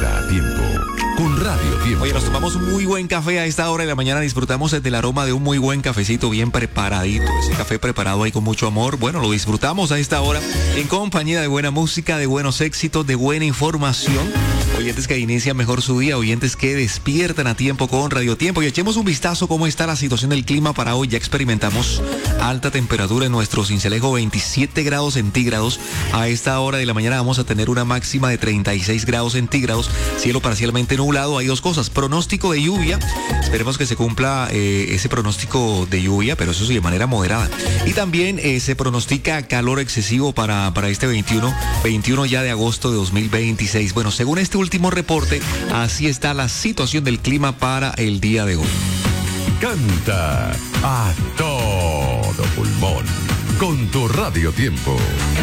Canta a tiempo con Radio Tiempo. Oye, nos tomamos un muy buen café a esta hora de la mañana. Disfrutamos del aroma de un muy buen cafecito bien preparadito. Ese café preparado ahí con mucho amor. Bueno, lo disfrutamos a esta hora en compañía de buena música, de buenos éxitos, de buena información. Oyentes que inician mejor su día, oyentes que despiertan a tiempo con Radio Tiempo. Y echemos un vistazo cómo está la situación del clima para hoy. Ya experimentamos alta temperatura en nuestro Sincelejo, 27 grados centígrados. A esta hora de la mañana vamos a tener una máxima de 36 grados centígrados. Cielo parcialmente nublado. Hay dos cosas. Pronóstico de lluvia. Esperemos que se cumpla ese pronóstico de lluvia, pero eso sí, de manera moderada. Y también se pronostica calor excesivo para este 21 ya de agosto de 2026. Bueno, según este último reporte, así está la situación del clima para el día de hoy. Canta a todo pulmón con tu Radio Tiempo.